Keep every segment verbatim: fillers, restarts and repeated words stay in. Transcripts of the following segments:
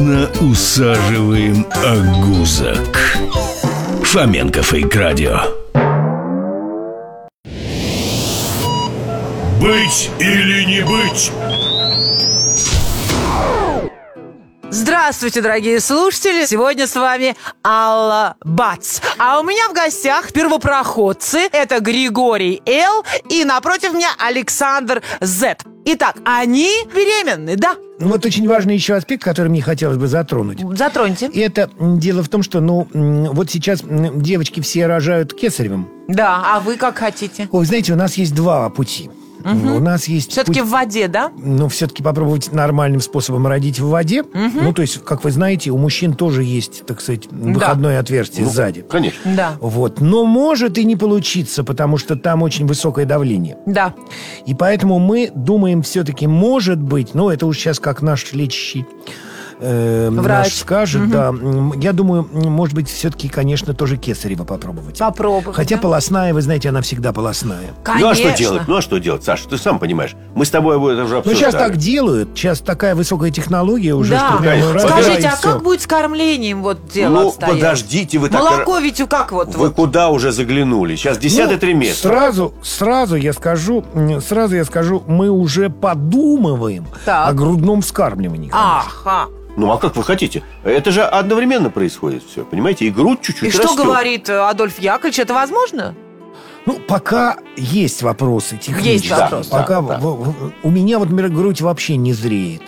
Усаживаем огузок. Фоменко Фейк Радио. Быть или не быть? Здравствуйте, дорогие слушатели! Сегодня с вами Алла Бац. А у меня в гостях первопроходцы. Это Григорий Л. и напротив меня Александр З. Итак, они беременны, да? Вот очень важный еще аспект, который мне хотелось бы затронуть. Затроньте. И это дело в том, что, ну, вот сейчас девочки все рожают кесаревым. Да, а вы как хотите? Ой, знаете, у нас есть два пути. Угу. У нас есть все-таки путь... в воде, да? Ну, все-таки попробовать нормальным способом родить в воде. Угу. Ну, то есть, как вы знаете, у мужчин тоже есть, так сказать, выходное да. отверстие ну, сзади. Конечно. Да. Вот. Но может и не получиться, потому что там очень высокое давление. Да. И поэтому мы думаем, все-таки, может быть, ну, это уж сейчас как наш лечащий э, наш скажет, угу. да. Я думаю, может быть, все-таки, конечно, тоже кесарево попробовать. Попробовать. Хотя да? полостная, вы знаете, она всегда полостная. Конечно. Ну а что делать? Ну а что делать, Саша? Ты сам понимаешь. Мы с тобой это уже обсуждали. Ну сейчас так делают. Сейчас такая высокая технология уже. Да. Что прямо раз, скажите, да, а все. как будет с кормлением вот дело Ну обстоять? подождите, вы так... Молоко ведь как вот... Вы вот... куда уже заглянули? Сейчас десятый ну, триместр. Сразу, сразу я скажу, сразу я скажу, мы уже подумываем так. о грудном вскармливании. Ага. Ну, а как вы хотите? Это же одновременно происходит все, понимаете? И грудь чуть-чуть И растет. что говорит Адольф Яковлевич, это возможно? Ну, пока есть вопросы технические. Есть вопросы. Пока да, да. В, в, у меня, вот, например, грудь вообще не зреет.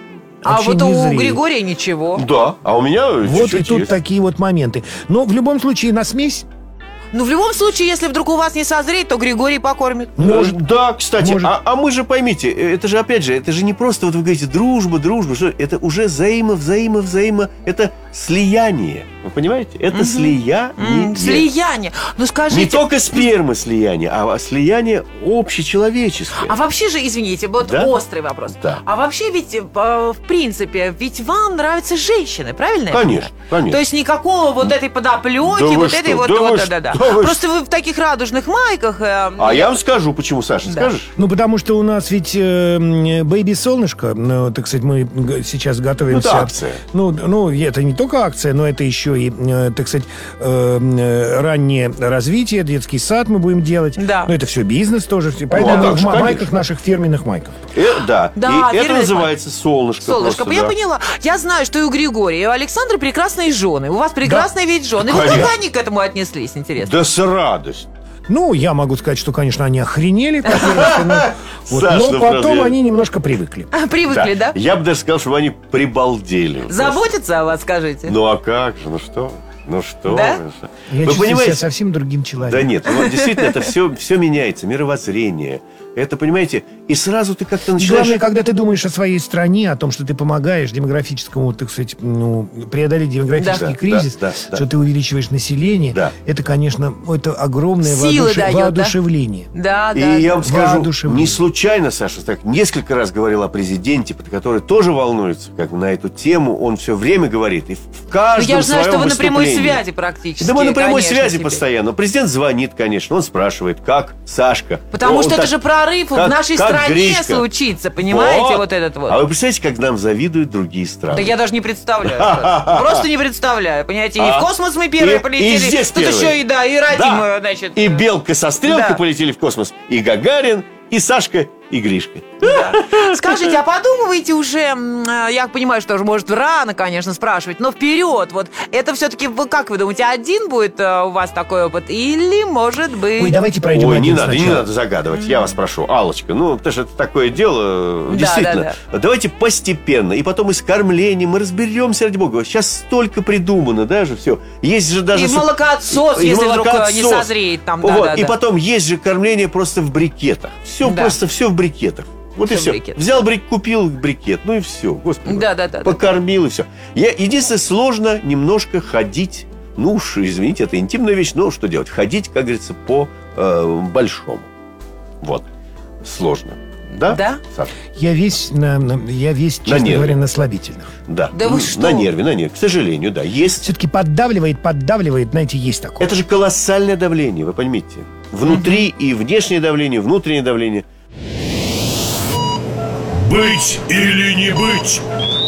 А Вообще вот не у зреет. Григория ничего. Да, а у меня Вот чуть-чуть и тут есть. такие вот моменты. Но в любом случае на смесь. Ну, в любом случае, если вдруг у вас не созреет, то Григорий покормит. Может. Да, кстати, Может. а, а мы же, поймите, это же, опять же, это же не просто, вот вы говорите, дружба, дружба, что это уже взаимо, взаимо, взаимо, это слияние, вы понимаете? Это Мгм. слияние. М, Слияние. Ну, скажите... Не только спермы слияние, а слияние общечеловеческое. А вообще же, извините, вот Да? острый вопрос. Да. А вообще ведь, э, в принципе, ведь вам нравятся женщины, правильно? я Конечно, понимаю? конечно. То есть никакого вот этой подоплеки, Да вы вот что, этой вот... да вот, вы да, что, да, да. да вы Просто вы в таких радужных майках... э, А я вам скажу, почему, Саша, Да. скажешь? Ну, потому что у нас ведь э, бэйби-солнышко, ну, так сказать, мы г- сейчас готовимся... Ну, это акция. Ну, ну, это не только акция, но это еще и, э, так сказать, э, э, раннее развитие, детский сад мы будем делать. Да. Ну, это все бизнес тоже. а Поэтому как в же, ма- конечно. майках наших фирменных майках. Э, да. Да, и это фирменный называется солнышко. Солнышко, просто, я да. поняла. Я знаю, что и у Григория, и у Александра прекрасные жены. У вас прекрасные ведь жены. И вот Конечно. как они к этому отнеслись, интересно? Да с радостью. Ну, я могу сказать, что, конечно, они охренели, во-первых, но, вот, Саш, но ну, потом правда, я- они немножко привыкли. Привыкли, да? Я бы даже сказал, что они прибалдели. Заботятся о вас, скажите? Ну а как же, ну что вы? Ну что Да? вы? Я Вы чувствую понимаете? себя совсем другим человеком. Да нет, ну, действительно, это все, все меняется, мировоззрение. Это, понимаете, и сразу ты как-то И начинаешь... главное, когда ты думаешь о своей стране, о том, что ты помогаешь демографическому, так сказать, ну, преодолеть демографический Да, кризис, да, да, да. что ты увеличиваешь население, Да. это, конечно, это огромное Силы воодуш- дает, да? воодушевление. Да, И да. я вам скажу, Воодушевление. не случайно, Саша, так несколько раз говорил о президенте, который тоже волнуется как бы, на эту тему. Он все время говорит, и в Ну, каждом я же знаю, что своем вы на прямой выступлении. связи практически. Да мы на прямой конечно, связи теперь. постоянно. Президент звонит, конечно, он спрашивает, как Сашка. Потому Он что это так- же прорыв в как- нашей как стране Гречка. случится, понимаете, вот этот вот. А вы представляете, как нам завидуют другие страны? Да я даже не представляю. просто. Просто не представляю. Понимаете, и А? в космос мы первые И- полетели. и здесь Тут первые. еще и, да, и родим, Да. э, значит. И э, Белка со Стрелкой Да. полетели в космос, и Гагарин, и Сашка, и Гришка. Скажите, а подумываете уже, м, э, я понимаю, что уже, может, рано, конечно, спрашивать, но вперед, вот, это все-таки, вы как вы думаете, один будет э, у вас такой опыт, или, может быть... Ой, давайте пройдем Ой, не один надо, не сначала. надо загадывать, я вас прошу. Аллочка, ну, это же такое дело, Да, действительно. да, Давайте постепенно, и потом и с кормлением, мы разберемся, ради бога. Сейчас столько придумано даже, все. Есть же даже... И с- молокоотсос, и если вдруг э, не молокоотсос. созреет там, Вот, да, да, и да. потом есть же кормление просто в брикетах. Все Да. просто, все в брикетах. Вот Всё и в все. брикет. Взял брик, купил брикет, ну и все. Господи. Да, да, да, да. Покормил и все. Я, единственное, сложно немножко ходить. Ну уж, извините, это интимная вещь, но что делать? Ходить, как говорится, по э, большому. Вот. Сложно. Да? Да? Саша? Я весь, на, на- я весь, честно нерве. говоря, на слабительных. Да. Да вы Ну, что? На нерве, на нерве. К сожалению, да. Есть. Все-таки поддавливает, поддавливает, знаете, есть такое. Это же колоссальное давление, вы поймите. Внутри и внешнее давление, внутреннее давление. Быть или не быть?